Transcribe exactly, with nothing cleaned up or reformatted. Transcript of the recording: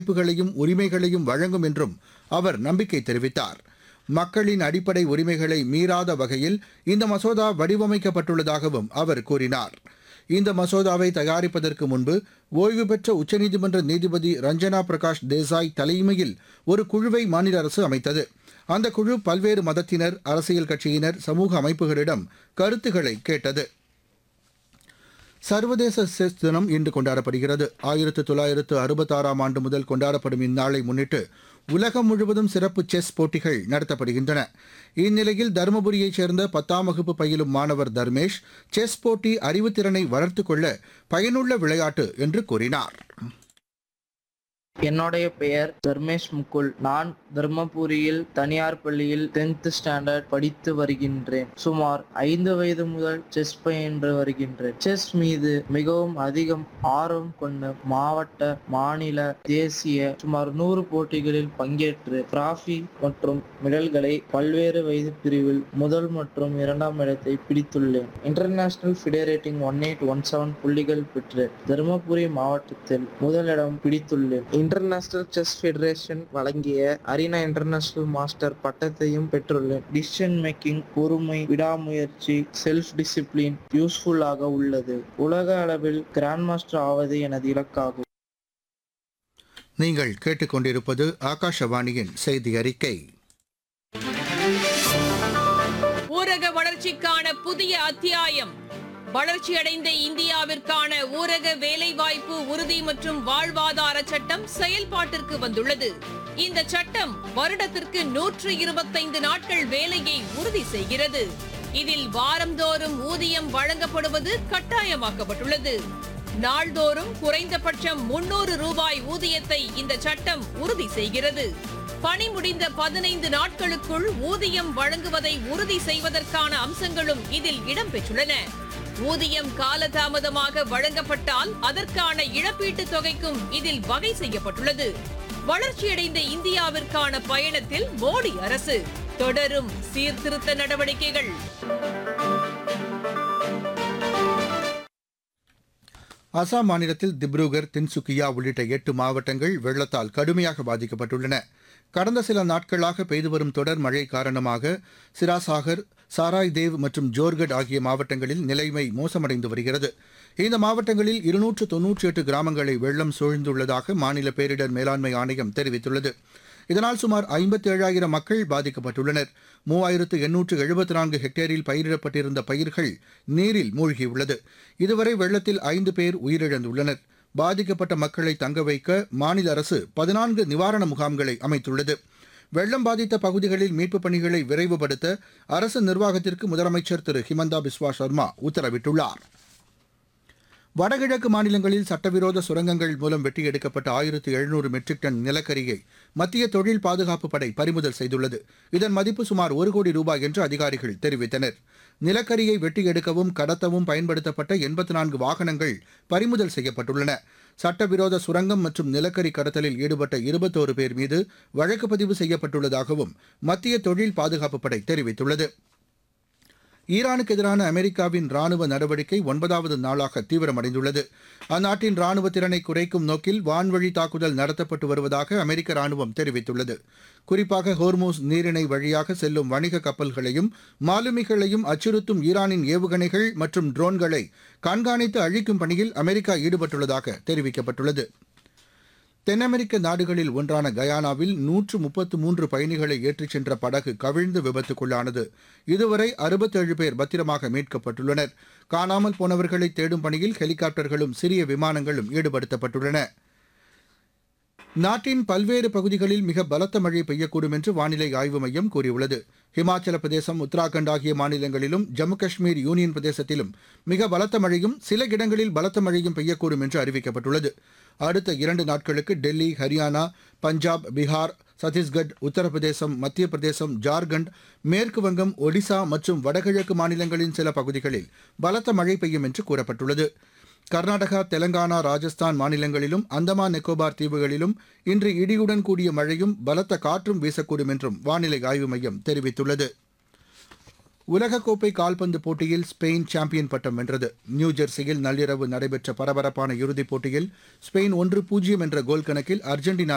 வாய்ப்புகளையும் உரிமைகளையும் வழங்கும் என்றும் அவர் நம்பிக்கை தெரிவித்தார். மக்களின் அடிப்படை உரிமைகளை மீறாத வகையில் இந்த மசோதா வடிவமைக்கப்பட்டுள்ளதாகவும் அவர் கூறினார். இந்த மசோதாவை தயாரிப்பதற்கு முன்பு ஓய்வு பெற்ற உச்சநீதிமன்ற நீதிபதி ரஞ்சனா பிரகாஷ் தேசாய் தலைமையில் ஒரு குழுவை மாநில அரசு அமைத்தது. அந்த குழு பல்வேறு மதத்தினர், அரசியல் கட்சியினர், சமூக அமைப்புகளிடம் கருத்துக்களை கேட்டது. சர்வதேச செஸ் தினம் இன்று கொண்டாடப்படுகிறது. ஆயிரத்து தொள்ளாயிரத்து அறுபத்தாறாம் ஆண்டு முதல் கொண்டாடப்படும் இந்நாளை முன்னிட்டு உலகம் முழுவதும் சிறப்பு செஸ் போட்டிகள் நடத்தப்படுகின்றன. இந்நிலையில் தருமபுரியைச் சேர்ந்த பத்தாம் வகுப்பு பயிலும் மாணவர் தர்மேஷ் செஸ் போட்டி அறிவுத்திறனை வளர்த்துக் கொள்ள பயனுள்ள விளையாட்டு என்று கூறினார். என்னுடைய பெயர் தர்மேஷ் முகுல். நான் தர்மபுரியில் தனியார் பள்ளியில் டென்த் ஸ்டாண்டர்ட் படித்து வருகின்றேன். சுமார் ஐந்து வயது முதல் செஸ் பயின்று வருகின்றேன். செஸ் மீது மிகவும் அதிகம் ஆர்வம் கொண்டு மாவட்ட, மாநில, தேசிய சுமார் நூறு போட்டிகளில் பங்கேற்று டிராஃபி மற்றும் மெடல்களை பல்வேறு வயது பிரிவில் முதல் மற்றும் இரண்டாம் இடத்தை பிடித்துள்ளேன். International FIDE rating one eight one seven புள்ளிகள் பெற்று தருமபுரி மாவட்டத்தில் முதலிடம் பிடித்துள்ளேன். இன்டர்நேஷனல் செஸ் ஃபெடரேஷன் வழங்கிய அரினா இன்டர்நேஷனல் மாஸ்டர் பட்டத்தையும் பெற்றுள்ளேன். டிசிஷன் மேக்கிங், பொறுமை, விடாமுயற்சி, செல்ஃப் டிசிப்ளின் யூஸ்ஃபுல்லாக உள்ளது. உலக அளவில் கிராண்ட் மாஸ்டர் ஆவது எனது இலக்காகும். நீங்கள் கேட்டுக்கொண்டிருப்பது ஆகாஷவாணியின் செய்தி அறிக்கை. ஊரக வளர்ச்சிக்கான புதிய அத்தியாயம். வளர்ச்சியடைந்த இந்தியாவிற்கான ஊரக வேலைவாய்ப்பு உறுதி மற்றும் வாழ்வாதார சட்டம் செயல்பாட்டிற்கு வந்துள்ளது. இந்த சட்டம் வருடத்திற்கு நூற்று இருபத்தைந்து நாட்கள் வேலையை உறுதி செய்கிறது. இதில் வாரந்தோறும் ஊதியம் வழங்கப்படுவது கட்டாயமாக்கப்பட்டுள்ளது. நாள்தோறும் குறைந்தபட்சம் முன்னூறு ரூபாய் ஊதியத்தை இந்த சட்டம் உறுதி செய்கிறது. பணி முடிந்த பதினைந்து நாட்களுக்குள் ஊதியம் வழங்குவதை உறுதி செய்வதற்கான அம்சங்களும் இதில் இடம்பெற்றுள்ளன. ஊதியம் காலதாமதமாக வழங்கப்பட்டால் அதற்கான இழப்பீட்டுத் தொகைக்கும் இதில் வகை செய்யப்பட்டுள்ளது. வளர்ச்சியடைந்த இந்தியாவிற்கான பயணத்தில் மோடி அரசு தொடரும் சீர்திருத்த நடவடிக்கைகள். அசாம் மாநிலத்தில் திப்ருகர், தின்சுக்கியா உள்ளிட்ட எட்டு மாவட்டங்கள் வெள்ளத்தால் கடுமையாக பாதிக்கப்பட்டுள்ளன. கடந்த சில நாட்களாக பெய்து வரும் தொடர் மழை காரணமாக சிராசாகர், சாராய் தேவ் மற்றும் ஜோர்கட் ஆகிய மாவட்டங்களில் நிலைமை மோசமடைந்து வருகிறது. இந்த மாவட்டங்களில் இருநூற்று தொன்னூற்றி எட்டு கிராமங்களை வெள்ளம் சூழ்ந்துள்ளதாக மாநில பேரிடர் மேலாண்மை ஆணையம் தெரிவித்துள்ளது. இதனால் சுமார் ஐம்பத்தி ஏழாயிரம் மக்கள் பாதிக்கப்பட்டுள்ளனர். மூவாயிரத்து எண்ணூற்று எழுபத்தி நான்கு ஹெக்டேரில் பயிரிடப்பட்டிருந்த பயிர்கள் நீரில் மூழ்கியுள்ளது. இதுவரை வெள்ளத்தில் ஐந்து பேர் உயிரிழந்துள்ளனர். பாதிக்கப்பட்ட மக்களை தங்க வைக்க மாநில அரசு பதினான்கு நிவாரண முகாம்களை அமைத்துள்ளது. வெள்ளம் பாதித்த பகுதிகளில் மீட்புப் பணிகளை விரைவுபடுத்த அரசு நிர்வாகத்திற்கு முதலமைச்சர் திரு ஹிமந்தா பிஸ்வா சர்மா உத்தரவிட்டுள்ளார். வடகிழக்கு மாநிலங்களில் சட்டவிரோத சுரங்கங்கள் மூலம் வெட்டி எடுக்கப்பட்ட ஆயிரத்து எழுநூறு மெட்ரிக் டன் நிலக்கரியை மத்திய தொழில் பாதுகாப்பு படை பறிமுதல் செய்துள்ளது. இதன் மதிப்பு சுமார் ஒரு கோடி ரூபாய் என்று அதிகாரிகள் தெரிவித்தனர். நிலக்கரியை வெட்டி எடுக்கவும் கடத்தவும் பயன்படுத்தப்பட்ட எண்பத்தி நான்கு வாகனங்கள் பறிமுதல் செய்யப்பட்டுள்ளன. சட்டவிரோத சுரங்கம் மற்றும் நிலக்கரி கடத்தலில் ஈடுபட்ட இருபத்தோரு பேர் மீது வழக்கு பதிவு செய்யப்பட்டுள்ளதாகவும் மத்திய தொழில் பாதுகாப்பு படை தெரிவித்துள்ளது. ஈரானுக்கு எதிரான அமெரிக்காவின் ராணுவ நடவடிக்கை ஒன்பதாவது நாளாக தீவிரமடைந்துள்ளது. அந்நாட்டின் ராணுவ திறனை குறைக்கும் நோக்கில் வான்வழி தாக்குதல் நடத்தப்பட்டு வருவதாக அமெரிக்க ராணுவம் தெரிவித்துள்ளது. குறிப்பாக ஹோர்மூஸ் நீரிணை வழியாக செல்லும் வணிக கப்பல்களையும் மாலுமிகளையும் அச்சுறுத்தும் ஈரானின் ஏவுகணைகள் மற்றும் ட்ரோன்களை கண்காணித்து அழிக்கும் பணியில் அமெரிக்கா ஈடுபட்டுள்ளதாக தெரிவிக்கப்பட்டுள்ளது. தென் அமெரிக்க நாடுகளில் ஒன்றான கயானாவில் நூற்று முப்பத்து மூன்று பயணிகளை ஏற்றிச் சென்ற படகு கவிழ்ந்து விபத்துக்குள்ளானது. இதுவரை அறுபத்தேழு பேர் பத்திரமாக மீட்கப்பட்டுள்ளனர். காணாமல் போனவர்களை தேடும் பணியில் ஹெலிகாப்டர்களும் சிறிய விமானங்களும் ஈடுபடுத்தப்பட்டுள்ளன. நாட்டின் பல்வேறு பகுதிகளில் மிக பலத்த மழை பெய்யக்கூடும் என்று வானிலை ஆய்வு மையம் கூறியுள்ளது. ஹிமாச்சல பிரதேசம், உத்தராகண்ட் ஆகிய மாநிலங்களிலும் ஜம்மு காஷ்மீர் யூனியன் பிரதேசத்திலும் மிக பலத்த மழையும் சில இடங்களில் பலத்த மழையும் பெய்யக்கூடும் என்று அறிவிக்கப்பட்டுள்ளது. அடுத்த இரண்டு நாட்களுக்கு டெல்லி, ஹரியானா, பஞ்சாப், பீகார், சத்தீஸ்கட், உத்தரப்பிரதேசம், மத்திய பிரதேசம், ஜார்க்கண்ட், மேற்கு வங்கம், ஒடிசா மற்றும் வடகிழக்கு மாநிலங்களின் சில பகுதிகளில் பலத்த மழை பெய்யும் என்று கூறப்பட்டுள்ளது. கர்நாடகா, தெலங்கானா, ராஜஸ்தான் மாநிலங்களிலும் அந்தமான் நிக்கோபார் தீவுகளிலும் இன்று இடியுடன் கூடிய மழையும் பலத்த காற்றும் வீசக்கூடும் என்றும் வானிலை ஆய்வு மையம் தெரிவித்துள்ளது. உலகக்கோப்பை கால்பந்து போட்டியில் ஸ்பெயின் சாம்பியன் பட்டம் வென்றது. நியூஜெர்சியில் நள்ளிரவு நடைபெற்ற பரபரப்பான இறுதிப் போட்டியில் ஸ்பெயின் ஒன்று பூஜ்ஜியம் என்ற கோல் கணக்கில் அர்ஜென்டினா